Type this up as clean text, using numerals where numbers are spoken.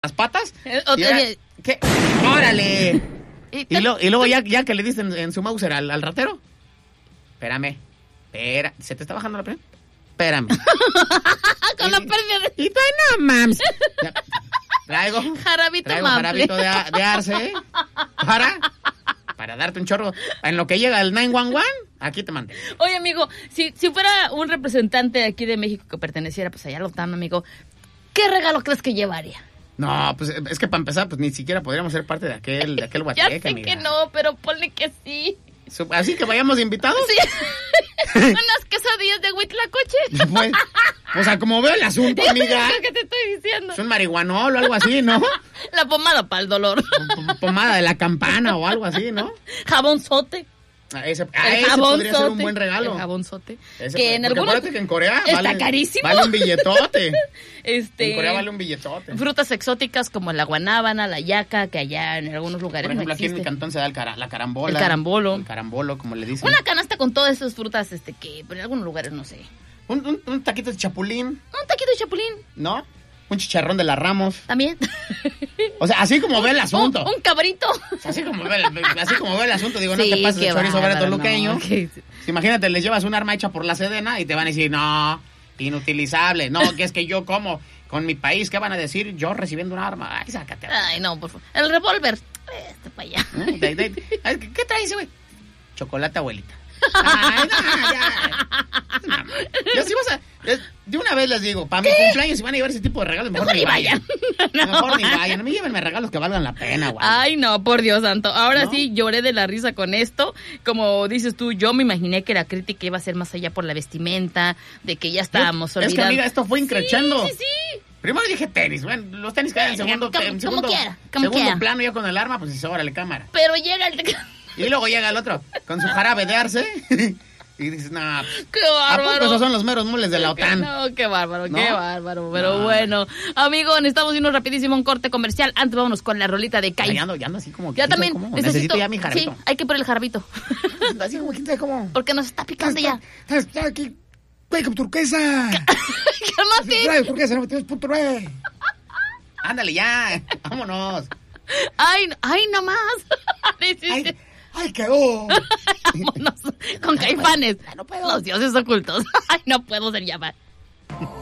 las patas. Oye, ¿qué? ¡Órale! Y luego ya que le dicen en su Mauser al ratero. Espérame. ¿Se te está bajando la presión? Espérame. Con la pérdida. Y tú, no, mams. Traigo jarabito de arce para darte un chorro. En lo que llega el 911, aquí te mantengo. Oye, amigo, si fuera un representante de aquí de México que perteneciera pues allá a la OTAN, amigo, ¿qué regalo crees que llevaría? No, pues es que para empezar, pues ni siquiera podríamos ser parte de aquel guateque, Ya sé amiga. que no, pero ponle que sí. ¿Así que vayamos invitados? Sí. Unas quesadillas de huitlacoche. O sea, como veo el asunto, amiga. ¿Qué te estoy diciendo? Es un marihuanol o algo así, ¿no? La pomada para el dolor. Pomada de la campana o algo así, ¿no? Jabonzote. Ese podría ser un buen regalo. El jabonzote. Que en algunos... Acuérdate que en Corea está carísimo. Vale un billetote. En Corea vale un billetote. Frutas exóticas como la guanábana, la yaca, que allá en algunos lugares por ejemplo, no aquí en mi cantón se da la carambola. El carambolo. El carambolo, como le dicen. Una canasta con todas esas frutas que en algunos lugares no sé. Un taquito de chapulín. Un taquito de chapulín. ¿No? Un chicharrón de la Ramos. También. O sea, así como ve el asunto. Un cabrito. O sea, así como ve el asunto. Digo, sí, no te pases de chorizo barato luqueño. No, imagínate, les llevas un arma hecha por la Sedena y te van a decir, no, inutilizable. No, que es que yo como con mi país, ¿qué van a decir? Yo recibiendo un arma. Ay, sácate. Ay, no, por favor. El revólver. Para allá. ¿Qué trae ese güey? Chocolate, abuelita. Ay, no, ya. Yo sí de una vez les digo, para mi cumpleaños si van a llevar ese tipo de regalos, mejor ni vayan. Mejor ni vayan. A mí llévenme regalos que valgan la pena, güey. Ay, no, por Dios santo. Ahora sí lloré de la risa con esto. Como dices tú, yo me imaginé que la crítica iba a ser más allá por la vestimenta, de que ya estábamos olvidando. Es que, amiga, esto fue increchendo. Sí. Primero dije tenis, bueno, los tenis quedan en segundo plano, ya con el arma, pues órale, cámara. Pero llega y luego llega el otro, con su jarabe de arce, y dices, no, qué bárbaro. ¿A poco esos son los meros mules de la OTAN? No, qué bárbaro, ¿no? Qué bárbaro, pero bueno. Amigo, necesitamos irnos rapidísimo a un corte comercial. Antes vámonos con la rolita de Kai. Ya ando así como... Ya también, necesito ya mi jarabito. Sí, hay que poner el jarabito. Así como, ¿quién sabe cómo? Porque nos está picando ya. Está aquí, güey, con turquesa. ¡Cálmate! Turquesa, 92.9. Ándale ya, vámonos. Ay, no más. ¡Ay, quedó! Vámonos con Caifanes. No puedo. Los dioses ocultos. Ay, no puedo ser llamar.